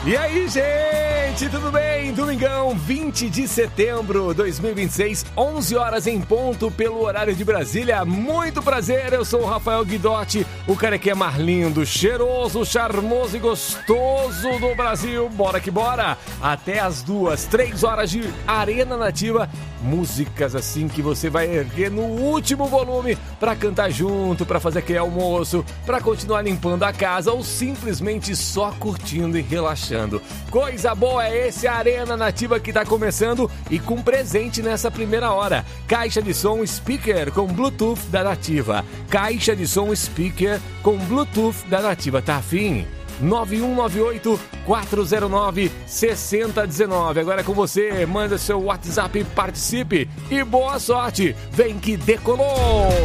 E aí, gente, tudo bem? Domingão, 20 de setembro de 2026, 11 horas em ponto pelo horário de Brasília. Muito prazer, eu sou o Rafael Guidotti, o carequinha mais lindo, cheiroso, charmoso e gostoso do Brasil. Bora que bora! Até as 3 horas de Arena Nativa. Músicas assim que você vai erguer no último volume pra cantar junto, pra fazer aquele almoço, pra continuar limpando a casa ou simplesmente só curtindo e relaxando. Coisa boa é esse Arena Nativa que tá começando e com presente nessa primeira hora. Caixa de som speaker com Bluetooth da Nativa. Caixa de som speaker com Bluetooth da Nativa. Tá afim? 9198-409-6019. Agora é com você, manda seu WhatsApp, participe e boa sorte. Vem que decolou!